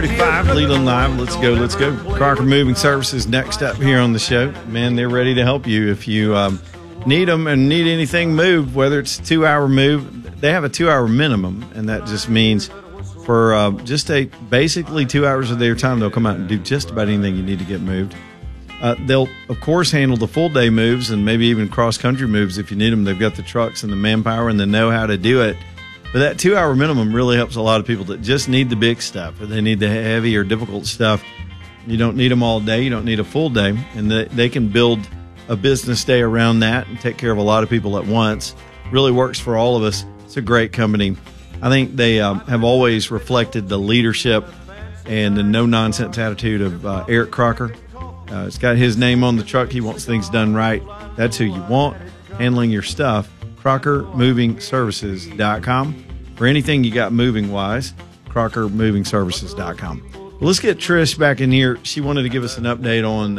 6:35, Leland Live. Let's go, let's go. Crocker Moving Services next up here on the show. Man, they're ready to help you if you need them and need anything moved, whether it's a 2-hour move. They have a 2-hour minimum, and that just means for basically 2 hours of their time, they'll come out and do just about anything you need to get moved. They'll, of course, handle the full-day moves and maybe even cross-country moves if you need them. They've got the trucks and the manpower and the know-how to do it. But that 2-hour minimum really helps a lot of people that just need the big stuff or they need the heavy or difficult stuff. You don't need them all day. You don't need a full day. And they can build a business day around that and take care of a lot of people at once. Really works for all of us. It's a great company. I think they have always reflected the leadership and the no-nonsense attitude of Eric Crocker. It's got his name on the truck. He wants things done right. That's who you want handling your stuff. CrockerMovingServices.com. For anything you got moving-wise, CrockerMovingServices.com. Well, let's get Trish back in here. She wanted to give us an update on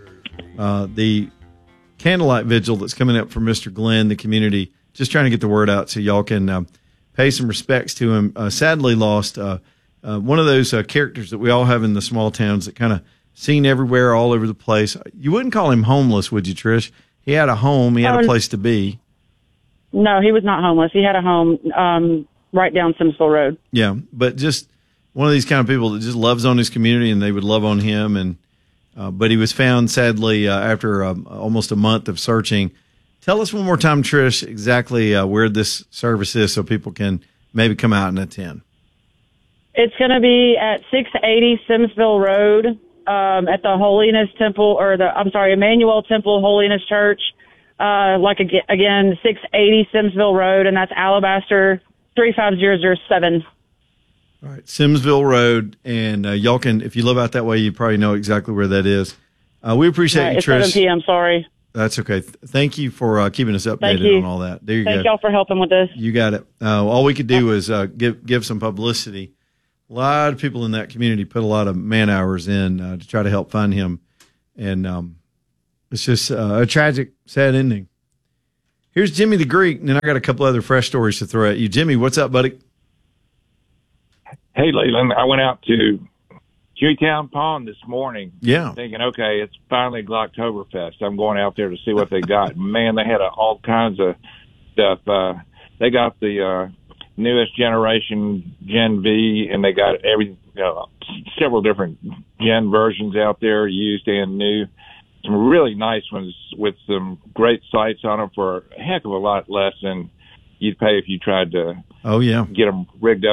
the candlelight vigil that's coming up for Mr. Glenn, the community. Just trying to get the word out so y'all can pay some respects to him. Sadly lost one of those characters that we all have in the small towns that kind of seen everywhere, all over the place. You wouldn't call him homeless, would you, Trish? He had a home. He had a place to be. No, he was not homeless. He had a home right down Simsville Road. Yeah, but just one of these kind of people that just loves on his community, and they would love on him. And but he was found, sadly, after almost a month of searching. Tell us one more time, Trish, exactly where this service is so people can maybe come out and attend. It's going to be at 680 Simsville Road at the Holiness Temple, Emmanuel Temple Holiness Church. Again, 680 Simsville Road, and that's Alabaster 35007. All right, Simsville Road, and y'all can, if you live out that way, you probably know exactly where that is. We appreciate you, Trish. It's 7 p.m., sorry. That's okay. Thank you for keeping us updated on all that. There you go. Thank y'all for helping with this. You got it. All we could do is give some publicity. A lot of people in that community put a lot of man hours in to try to help find him, and it's just a tragic, sad ending. Here's Jimmy the Greek, and then I got a couple other fresh stories to throw at you. Jimmy, what's up, buddy? Hey, Leland. I went out to Hueytown Pond this morning. Yeah. Thinking, okay, it's finally Glocktoberfest. I'm going out there to see what they got. Man, they had all kinds of stuff. They got the newest generation Gen V, and they got several different Gen versions out there, used and new. Some really nice ones with some great sights on them for a heck of a lot less than you'd pay if you tried to get them rigged up